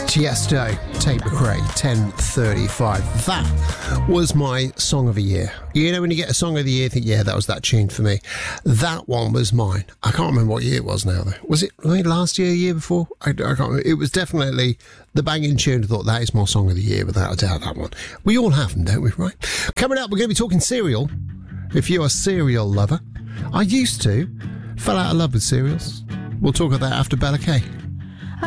Tiesto, Tate McRae, 10:35. That was my song of the year. You know when you get a song of the year, you think, yeah, that was that tune for me. That one was mine. I can't remember what year it was now, though. Was it last year, year before? I can't remember. It was definitely the banging tune. I thought, that is my song of the year, without a doubt, that one. We all have them, don't we, right? Coming up, we're going to be talking cereal. If you're a cereal lover. I used to. Fell out of love with cereals. We'll talk about that after Bella K.